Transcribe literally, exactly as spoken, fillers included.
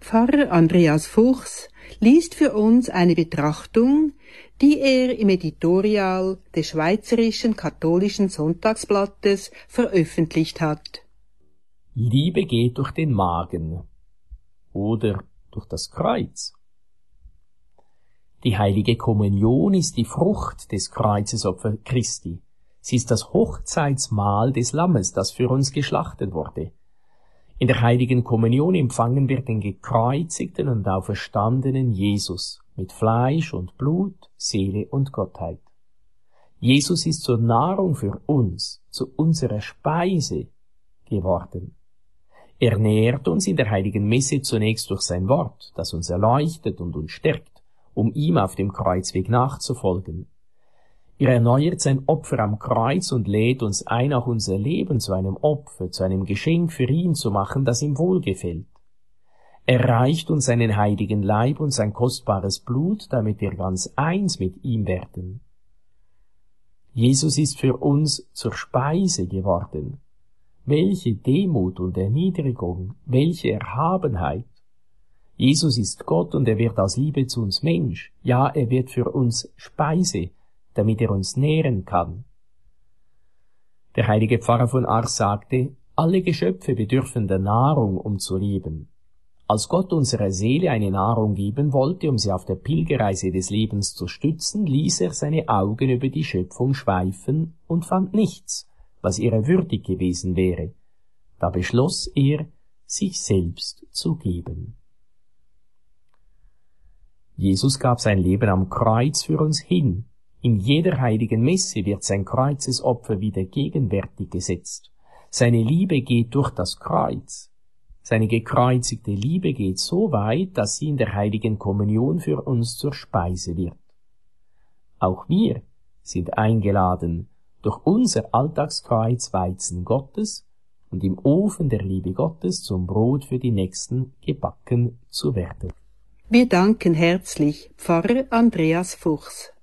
Pfarrer Andreas Fuchs liest für uns eine Betrachtung, die er im Editorial des Schweizerischen Katholischen Sonntagsblattes veröffentlicht hat. Liebe geht durch den Magen oder durch das Kreuz. Die heilige Kommunion ist die Frucht des Kreuzesopfers Christi. Sie ist das Hochzeitsmahl des Lammes, das für uns geschlachtet wurde. In der heiligen Kommunion empfangen wir den gekreuzigten und auferstandenen Jesus mit Fleisch und Blut, Seele und Gottheit. Jesus ist zur Nahrung für uns, zu unserer Speise geworden. Er nährt uns in der heiligen Messe zunächst durch sein Wort, das uns erleuchtet und uns stärkt, um ihm auf dem Kreuzweg nachzufolgen. Er erneuert sein Opfer am Kreuz und lädt uns ein, auch unser Leben zu einem Opfer, zu einem Geschenk für ihn zu machen, das ihm wohlgefällt. Er reicht uns seinen heiligen Leib und sein kostbares Blut, damit wir ganz eins mit ihm werden. Jesus ist für uns zur Speise geworden. Welche Demut und Erniedrigung, welche Erhabenheit! Jesus ist Gott und er wird aus Liebe zu uns Mensch. Ja, er wird für uns Speise, damit er uns nähren kann. Der heilige Pfarrer von Ars sagte, alle Geschöpfe bedürfen der Nahrung, um zu leben. Als Gott unserer Seele eine Nahrung geben wollte, um sie auf der Pilgerreise des Lebens zu stützen, ließ er seine Augen über die Schöpfung schweifen und fand nichts, was ihrer würdig gewesen wäre. Da beschloss er, sich selbst zu geben. Jesus gab sein Leben am Kreuz für uns hin. In jeder heiligen Messe wird sein Kreuzesopfer wieder gegenwärtig gesetzt. Seine Liebe geht durch das Kreuz. Seine gekreuzigte Liebe geht so weit, dass sie in der heiligen Kommunion für uns zur Speise wird. Auch wir sind eingeladen, durch unser Alltagskreuz Weizen Gottes und im Ofen der Liebe Gottes zum Brot für die Nächsten gebacken zu werden. Wir danken herzlich Pfarrer Andreas Fuchs.